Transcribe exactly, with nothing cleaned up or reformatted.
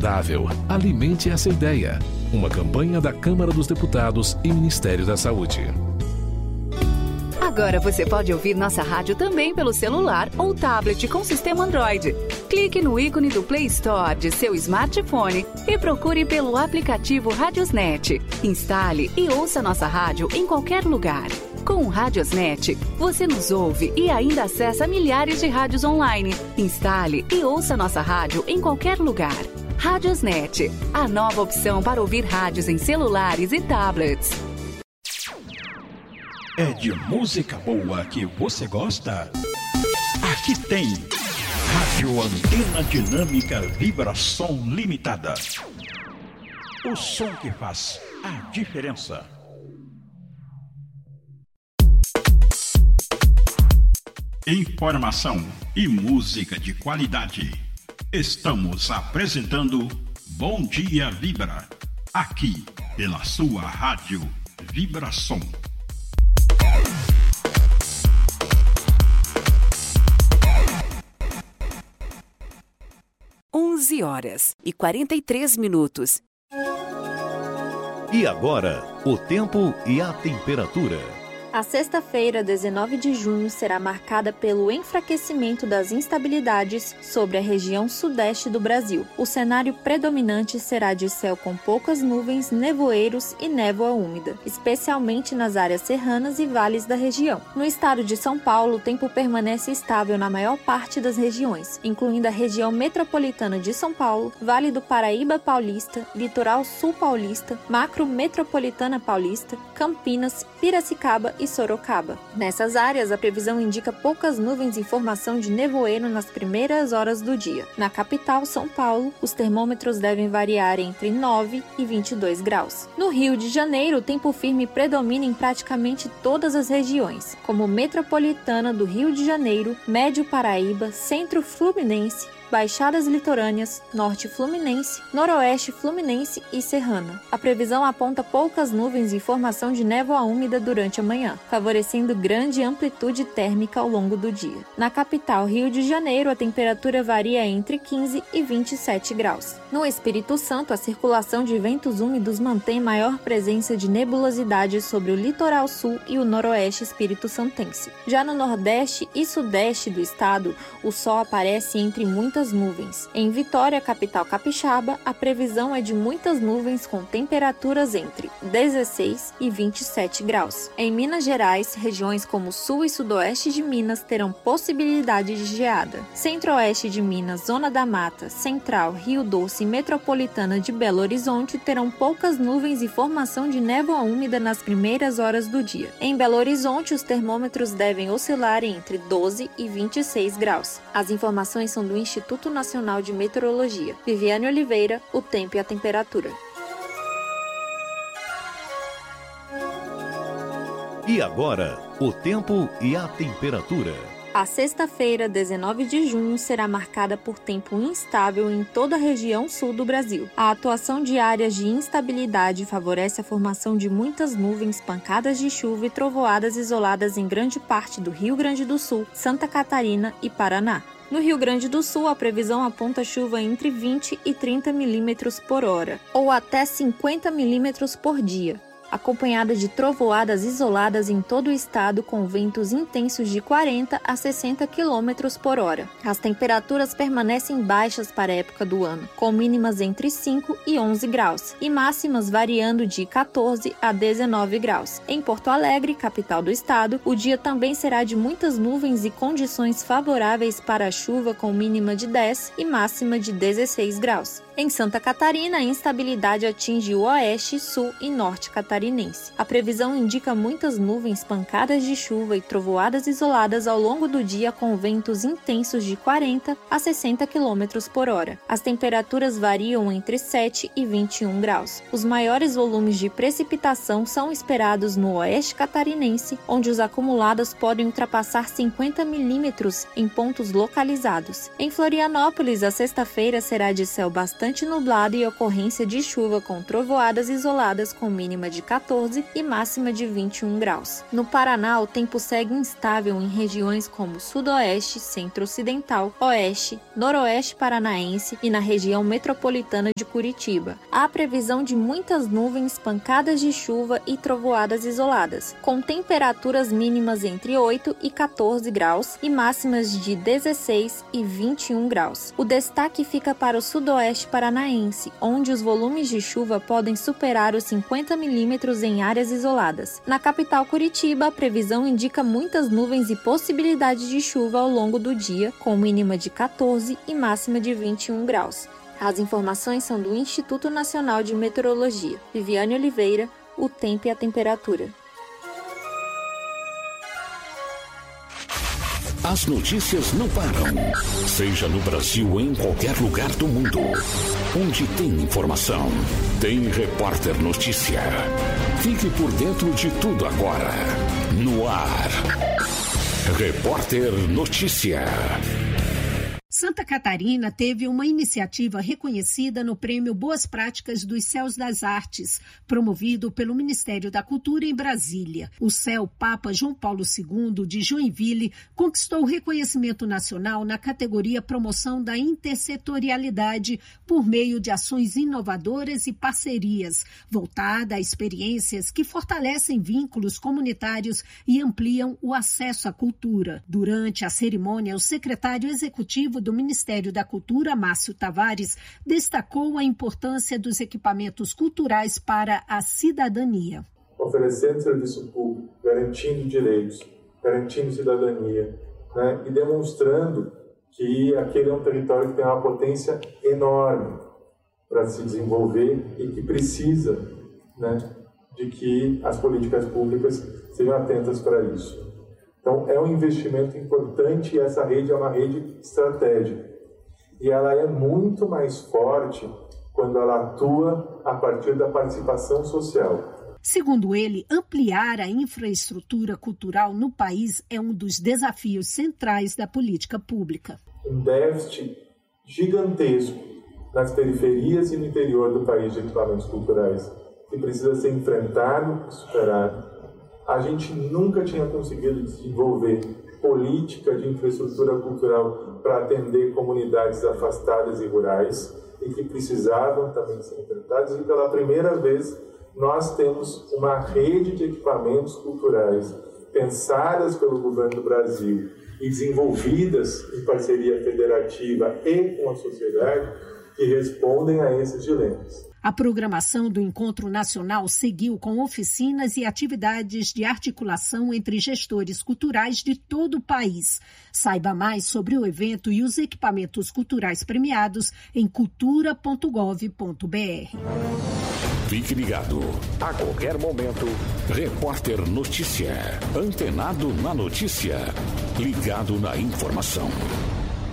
saudável. Alimente essa ideia. Uma campanha da Câmara dos Deputados e Ministério da Saúde. Agora você pode ouvir nossa rádio também pelo celular ou tablet com sistema Android. Clique no ícone do Play Store de seu smartphone e procure pelo aplicativo Radiosnet. Instale e ouça nossa rádio em qualquer lugar. Com o Radiosnet, você nos ouve e ainda acessa milhares de rádios online. Instale e ouça nossa rádio em qualquer lugar. Radiosnet, a nova opção para ouvir rádios em celulares e tablets. É de música boa que você gosta? Aqui tem Rádio Antena Dinâmica Vibração Limitada. O som que faz a diferença. Informação e música de qualidade. Estamos apresentando Bom Dia Vibra, aqui pela sua Rádio Vibração. onze horas e quarenta e três minutos. E agora, o tempo e a temperatura. A sexta-feira, dezenove de junho, será marcada pelo enfraquecimento das instabilidades sobre a região sudeste do Brasil. O cenário predominante será de céu com poucas nuvens, nevoeiros e névoa úmida, especialmente nas áreas serranas e vales da região. No estado de São Paulo, o tempo permanece estável na maior parte das regiões, incluindo a região metropolitana de São Paulo, Vale do Paraíba Paulista, Litoral Sul Paulista, Macro Metropolitana Paulista, Campinas, Piracicaba e Sorocaba. Nessas áreas, a previsão indica poucas nuvens em formação de nevoeiro nas primeiras horas do dia. Na capital, São Paulo, os termômetros devem variar entre nove e vinte e dois graus. No Rio de Janeiro, o tempo firme predomina em praticamente todas as regiões, como Metropolitana do Rio de Janeiro, Médio Paraíba, Centro Fluminense, Baixadas Litorâneas, Norte Fluminense, Noroeste Fluminense e Serrana. A previsão aponta poucas nuvens e formação de névoa úmida durante a manhã, favorecendo grande amplitude térmica ao longo do dia. Na capital, Rio de Janeiro, a temperatura varia entre quinze e vinte e sete graus. No Espírito Santo, a circulação de ventos úmidos mantém maior presença de nebulosidade sobre o litoral sul e o noroeste espírito-santense. Já no nordeste e sudeste do estado, o sol aparece entre muitas nuvens. Em Vitória, capital capixaba, a previsão é de muitas nuvens com temperaturas entre dezesseis e vinte e sete graus. Em Minas Gerais, regiões como sul e sudoeste de Minas terão possibilidade de geada. Centro-oeste de Minas, Zona da Mata, Central, Rio Doce e Metropolitana de Belo Horizonte terão poucas nuvens e formação de névoa úmida nas primeiras horas do dia. Em Belo Horizonte, os termômetros devem oscilar entre doze e vinte e seis graus. As informações são do Instituto Nacional de Meteorologia. Viviane Oliveira, o tempo e a temperatura. E agora, o tempo e a temperatura. A sexta-feira, dezenove de junho, será marcada por tempo instável em toda a região sul do Brasil. A atuação de áreas de instabilidade favorece a formação de muitas nuvens, pancadas de chuva e trovoadas isoladas em grande parte do Rio Grande do Sul, Santa Catarina e Paraná. No Rio Grande do Sul, a previsão aponta chuva entre vinte e trinta milímetros por hora, ou até cinquenta milímetros por dia, acompanhada de trovoadas isoladas em todo o estado com ventos intensos de quarenta a sessenta quilômetros por hora. As temperaturas permanecem baixas para a época do ano, com mínimas entre cinco e onze graus e máximas variando de quatorze a dezenove graus. Em Porto Alegre, capital do estado, o dia também será de muitas nuvens e condições favoráveis para a chuva com mínima de dez e máxima de dezesseis graus. Em Santa Catarina, a instabilidade atinge o oeste, sul e norte catarinense. A previsão indica muitas nuvens, pancadas de chuva e trovoadas isoladas ao longo do dia com ventos intensos de quarenta a sessenta quilômetros por hora. As temperaturas variam entre sete e vinte e um graus. Os maiores volumes de precipitação são esperados no oeste catarinense, onde os acumulados podem ultrapassar cinquenta milímetros em pontos localizados. Em Florianópolis, a sexta-feira será de céu bastante nublado e ocorrência de chuva com trovoadas isoladas com mínima de catorze e máxima de vinte e um graus. No Paraná, o tempo segue instável em regiões como Sudoeste, Centro-Ocidental, Oeste, Noroeste Paranaense e na região metropolitana de Curitiba. Há previsão de muitas nuvens, pancadas de chuva e trovoadas isoladas, com temperaturas mínimas entre oito e catorze graus e máximas de dezesseis e vinte e um graus. O destaque fica para o Sudoeste Paranaense, onde os volumes de chuva podem superar os cinquenta milímetros em áreas isoladas. Na capital Curitiba, a previsão indica muitas nuvens e possibilidade de chuva ao longo do dia, com mínima de catorze e máxima de vinte e um graus. As informações são do Instituto Nacional de Meteorologia. Viviane Oliveira, o tempo e a temperatura. As notícias não param, seja no Brasil ou em qualquer lugar do mundo. Onde tem informação, tem Repórter Notícia. Fique por dentro de tudo agora. No ar, Repórter Notícia. Santa Catarina teve uma iniciativa reconhecida no Prêmio Boas Práticas dos Céus das Artes, promovido pelo Ministério da Cultura em Brasília. O C E L Papa João Paulo segundo, de Joinville, conquistou o reconhecimento nacional na categoria Promoção da Intersetorialidade por meio de ações inovadoras e parcerias, voltada a experiências que fortalecem vínculos comunitários e ampliam o acesso à cultura. Durante a cerimônia, o secretário executivo do Ministério da Cultura, Márcio Tavares, destacou a importância dos equipamentos culturais para a cidadania. Oferecendo serviço público, garantindo direitos, garantindo cidadania, né, e demonstrando que aquele é um território que tem uma potência enorme para se desenvolver e que precisa, né, de que as políticas públicas sejam atentas para isso. Então, é um investimento importante e essa rede é uma rede estratégica. E ela é muito mais forte quando ela atua a partir da participação social. Segundo ele, ampliar a infraestrutura cultural no país é um dos desafios centrais da política pública. Um déficit gigantesco nas periferias e no interior do país de equipamentos culturais, que precisa ser enfrentado e superado. A gente nunca tinha conseguido desenvolver política de infraestrutura cultural para atender comunidades afastadas e rurais e que precisavam também ser enfrentadas. E pela primeira vez nós temos uma rede de equipamentos culturais pensadas pelo governo do Brasil e desenvolvidas em parceria federativa e com a sociedade que respondem a esses dilemas. A programação do Encontro Nacional seguiu com oficinas e atividades de articulação entre gestores culturais de todo o país. Saiba mais sobre o evento e os equipamentos culturais premiados em cultura ponto gov ponto br. Fique ligado. A qualquer momento, Repórter Notícia. Antenado na notícia. Ligado na informação.